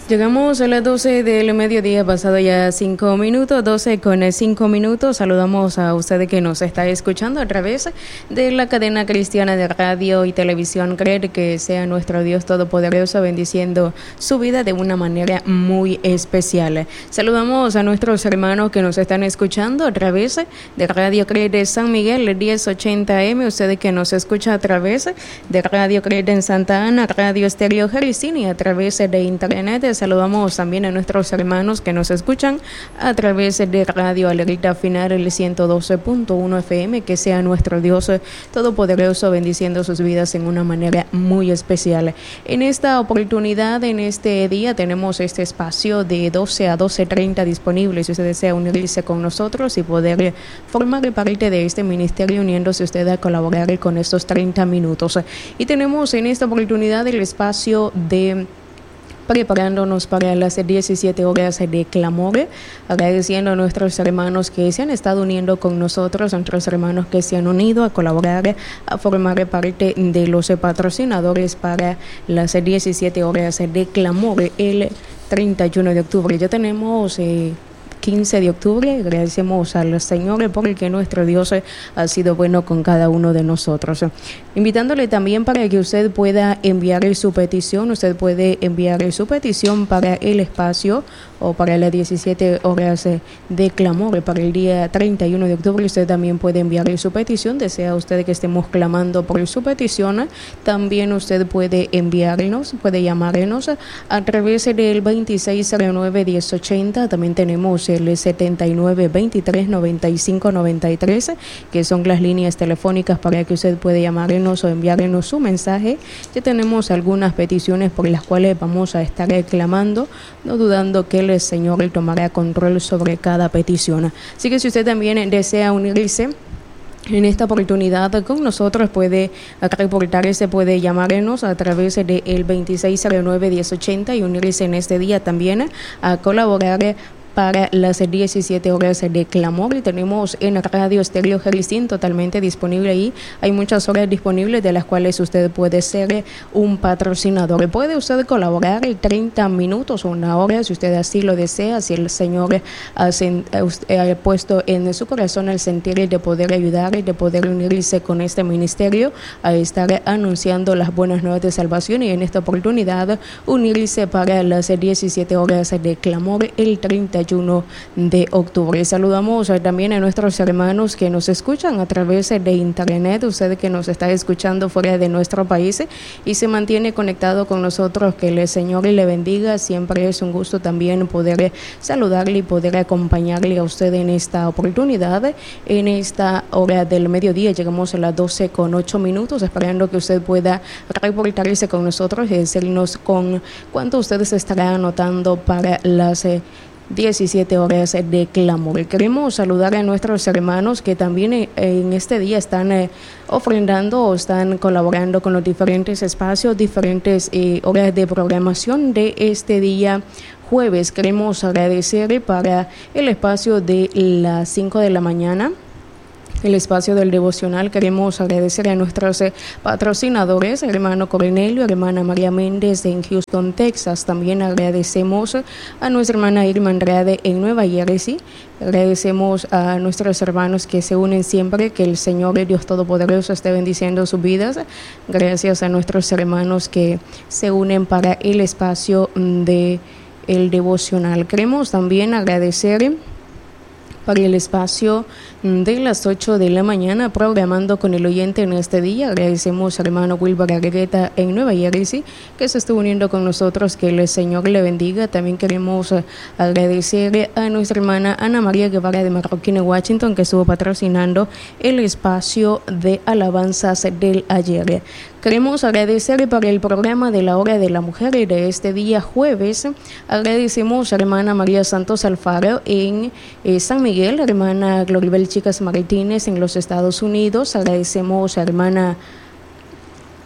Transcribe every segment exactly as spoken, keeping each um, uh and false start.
Llegamos a las doce del mediodía, pasado ya cinco minutos, doce con cinco minutos. Saludamos a usted que nos está escuchando a través de la cadena cristiana de radio y televisión. Creer que sea nuestro Dios Todopoderoso bendiciendo su vida de una manera muy especial. Saludamos a nuestros hermanos que nos están escuchando a través de Radio Creer de San Miguel, diez ochenta eme. Usted que nos escucha a través de Radio Creer en Santa Ana, Radio Estéreo Jericini, a través de internet. Saludamos también a nuestros hermanos que nos escuchan a través de Radio Alegrita Final, el ciento doce punto uno efe eme. Que sea nuestro Dios Todopoderoso bendiciendo sus vidas en una manera muy especial. En esta oportunidad, en este día, tenemos este espacio de doce a doce treinta disponible. Si usted desea unirse con nosotros y poder formar parte de este ministerio, uniéndose usted a colaborar con estos treinta minutos. Y tenemos en esta oportunidad el espacio de preparándonos para las diecisiete horas de clamor, agradeciendo a nuestros hermanos que se han estado uniendo con nosotros, a nuestros hermanos que se han unido a colaborar, a formar parte de los patrocinadores para las diecisiete horas de clamor el treinta y uno de octubre. Ya tenemos eh, quince de octubre, agradecemos al Señor porque nuestro Dios ha sido bueno con cada uno de nosotros. Invitándole también para que usted pueda enviar su petición, usted puede enviar su petición para el espacio o para las diecisiete horas de clamor para el día treinta y uno de octubre. Usted también puede enviar su petición, desea usted que estemos clamando por su petición, también usted puede enviarnos, puede llamarnos a través del veintiséis cero nueve diez ochenta, también tenemos el setenta y nueve veintitrés noventa y cinco noventa y tres, que son las líneas telefónicas para que usted pueda llamarnos o enviarnos su mensaje. Ya tenemos algunas peticiones por las cuales vamos a estar clamando, no dudando que el Señor tomará control sobre cada petición. Así que si usted también desea unirse en esta oportunidad con nosotros, puede reportarse, puede llamarnos a través del veintiséis cero nueve diez ochenta y unirse en este día también a colaborar para las diecisiete horas de clamor. Y tenemos en Radio Estéreo Jericín totalmente disponible ahí. Hay muchas horas disponibles de las cuales usted puede ser un patrocinador. Puede usted colaborar treinta minutos o una hora si usted así lo desea, si el Señor ha, ha puesto en su corazón el sentir de poder ayudar y de poder unirse con este ministerio a estar anunciando las buenas nuevas de salvación, y en esta oportunidad unirse para las diecisiete horas de clamor el treinta y uno de octubre. Saludamos también a nuestros hermanos que nos escuchan a través de internet, usted que nos está escuchando fuera de nuestro país y se mantiene conectado con nosotros, que el Señor le bendiga. Siempre es un gusto también poder saludarle y poder acompañarle a usted en esta oportunidad, en esta hora del mediodía. Llegamos a las doce con ocho minutos, esperando que usted pueda reportarse con nosotros y decirnos con cuánto usted se estará anotando para las eh, diecisiete horas de clamor. Queremos saludar a nuestros hermanos que también en este día están eh, ofrendando o están colaborando con los diferentes espacios, diferentes eh, horas de programación de este día jueves. Queremos agradecer para el espacio de las cinco de la mañana, el espacio del devocional. Queremos agradecer a nuestros eh, patrocinadores, hermano Cornelio, hermana María Méndez en Houston, Texas. También agradecemos a nuestra hermana Irma Andrade en Nueva Jersey. Agradecemos a nuestros hermanos que se unen siempre, que el Señor Dios Todopoderoso esté bendiciendo sus vidas. Gracias a nuestros hermanos que se unen para el espacio de el devocional. Queremos también agradecer para el espacio de las ocho de la mañana, programando con el oyente en este día. Agradecemos al hermano Wilber Argueta en Nueva Jersey, que se estuvo uniendo con nosotros, que el Señor le bendiga. También queremos agradecer a nuestra hermana Ana María Guevara de Marroquín, Washington, que estuvo patrocinando el espacio de alabanzas del ayer. Queremos agradecer para el programa de la Hora de la Mujer de este día jueves. Agradecemos a hermana María Santos Alfaro en eh, San Miguel, hermana Gloribel Chicas Martínez en los Estados Unidos. Agradecemos a hermana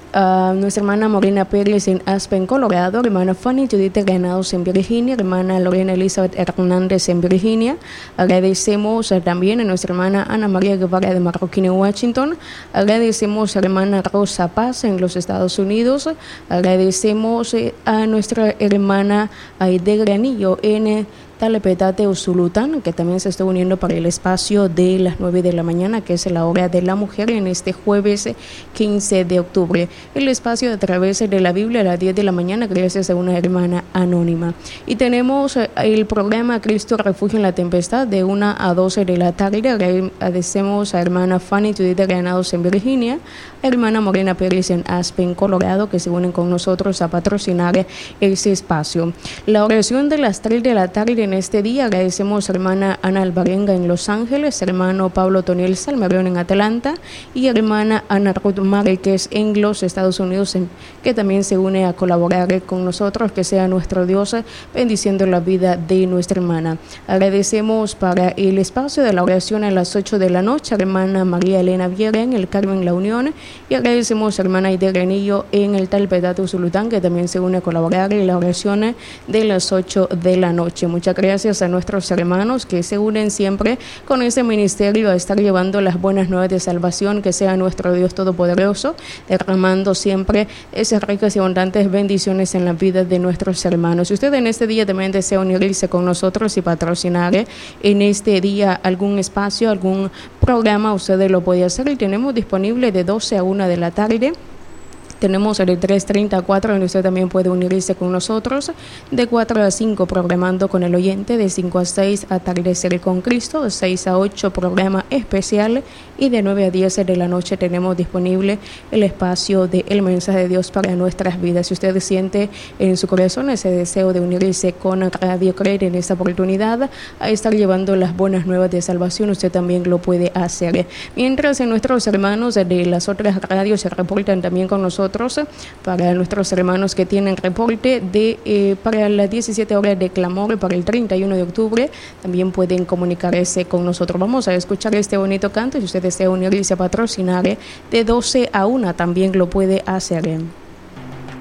a nuestra hermana Morena Pérez en Aspen, Colorado, hermana Fanny Judith Granados en Virginia, hermana Lorena Elizabeth Hernández en Virginia. Agradecemos uh, también a nuestra hermana Ana María Guevara de Marroquín, Washington. Agradecemos a la hermana Rosa Paz en los Estados Unidos. Agradecemos eh, a nuestra hermana Aide Granillo en Talepetate, Usulután, que también se está uniendo para el espacio de las nueve de la mañana, que es la hora de la mujer, en este jueves quince de octubre. El espacio a través de la Biblia a las diez de la mañana, gracias a una hermana anónima. Y tenemos el programa Cristo Refugio en la Tempestad de una a doce de la tarde. Agradecemos a hermana Fanny Judith Granados en Virginia, a hermana Morena Pérez en Aspen, Colorado, que se unen con nosotros a patrocinar ese espacio. La oración de las tres de la tarde en este día, agradecemos a hermana Ana Alvarenga en Los Ángeles, hermano Pablo Toniel Salmerón en Atlanta y hermana Ana Ruth Márquez en los Estados Unidos, en, que también se une a colaborar con nosotros. Que sea nuestro Dios bendiciendo la vida de nuestra hermana. Agradecemos para el espacio de la oración a las ocho de la noche, hermana María Elena Viera en el Carmen La Unión, y agradecemos a hermana Aide Granillo en el Talpedato Usulután, que también se une a colaborar en la oración de las ocho de la noche. Muchas gracias a nuestros hermanos que se unen siempre con ese ministerio a estar llevando las buenas nuevas de salvación. Que sea nuestro Dios Todopoderoso derramando siempre esas ricas y abundantes bendiciones en la vida de nuestros hermanos. Si usted en este día también desea unirse con nosotros y patrocinar en este día algún espacio, algún programa, usted lo puede hacer y tenemos disponible de doce a una de la tarde. Tenemos el tres treinta a cuatro, donde usted también puede unirse con nosotros, de cuatro a cinco programando con el oyente, de cinco a seis atardecer con Cristo, de seis a ocho programa especial, y de nueve a diez de la noche tenemos disponible el espacio de El Mensaje de Dios para nuestras vidas. Si usted siente en su corazón ese deseo de unirse con Radio Creer en esta oportunidad a estar llevando las buenas nuevas de salvación, usted también lo puede hacer. Mientras en nuestros hermanos de las otras radios se reportan también con nosotros, para nuestros hermanos que tienen reporte de eh, para las diecisiete horas de clamor para el treinta y uno de octubre, también pueden comunicarse con nosotros. Vamos a escuchar este bonito canto. Si usted desea unirse a patrocinar de doce a una, también lo puede hacer.